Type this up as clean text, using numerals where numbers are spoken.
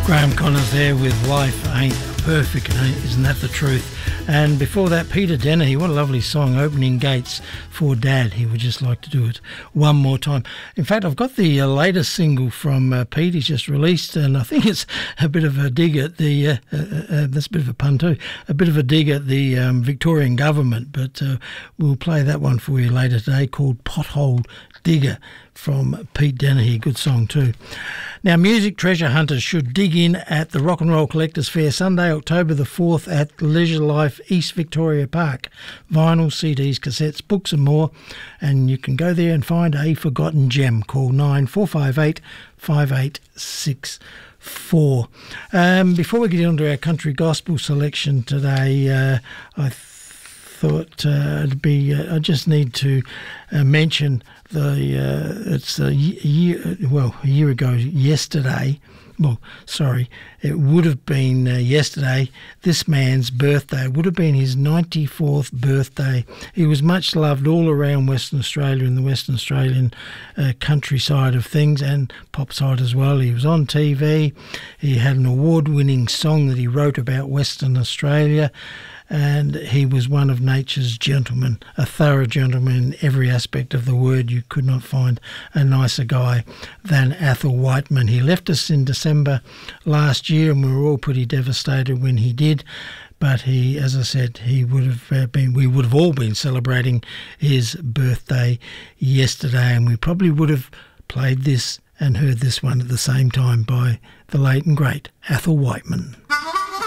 Graham Connors there with Life Ain't Perfect, isn't that the truth? And before that, Peter Dennehy, what a lovely song, Opening Gates for Dad. He would just like to do it one more time. In fact, I've got the latest single from Pete. He's just released, and I think it's a bit of a dig at the, that's a bit of a pun too, a bit of a dig at the Victorian government, but we'll play that one for you later today, called Pothole Digger from Pete Dennehy. Good song too. Now, music treasure hunters should dig in at the Rock and Roll Collectors Fair Sunday, October the 4th at Leisure Life, East Victoria Park. Vinyl, CDs, cassettes, books and more. And you can go there and find a forgotten gem. Call 9458 5864. Before we get on to our country gospel selection today, I thought it'd be, I just need to mention it's a year ago yesterday. Well, sorry, it would have been yesterday, this man's birthday. It would have been his 94th birthday. He was much loved all around Western Australia and the Western Australian countryside of things, and pop side as well. He was on TV. He had an award-winning song that he wrote about Western Australia, and he was one of nature's gentlemen, a thorough gentleman in every aspect of the word. You could not find a nicer guy than Athol Whiteman. He left us in December last year, and we were all pretty devastated when he did. But he, as I said, we would have all been celebrating his birthday yesterday, and we probably would have played this and heard this one at the same time by the late and great Athol Whiteman.